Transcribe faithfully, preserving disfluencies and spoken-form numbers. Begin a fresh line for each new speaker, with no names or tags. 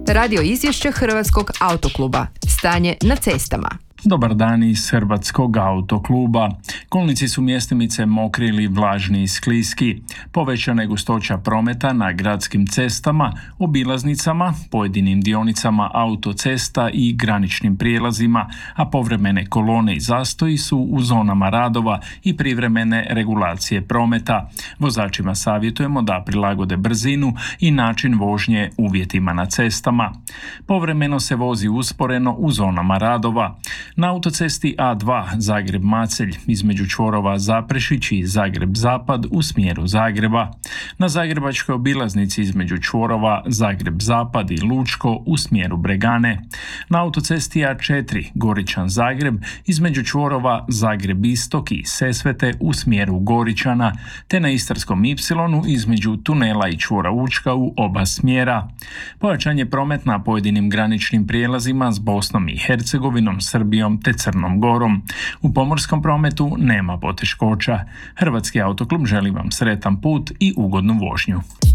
Radio izvješće Hrvatskog autokluba. Stanje na cestama.
Dobar dan iz Hrvatskog autokluba. Kolnici su mjestimice mokri ili vlažni i skliski. Povećana je gustoća prometa na gradskim cestama, obilaznicama, pojedinim dionicama autocesta i graničnim prijelazima, a povremene kolone i zastoji su u zonama radova i privremene regulacije prometa. Vozačima savjetujemo da prilagode brzinu i način vožnje uvjetima na cestama. Povremeno se vozi usporeno u zonama radova. Na autocesti A dva Zagreb-Macelj između čvorova Zaprešić i Zagreb-Zapad u smjeru Zagreba. Na zagrebačkoj obilaznici između čvorova Zagreb-Zapad i Lučko u smjeru Bregane. Na autocesti A četiri Goričan-Zagreb između čvorova Zagreb-Istok i Sesvete u smjeru Goričana, te na Istarskom Ipsilonu između tunela i čvora Učka u oba smjera. Pojačan je promet na pojedinim graničnim prijelazima s Bosnom i Hercegovinom, Srbijom te Crnom Gorom. U pomorskom prometu nema poteškoća. Hrvatski autoklub želi vam sretan put i ugodnu vožnju.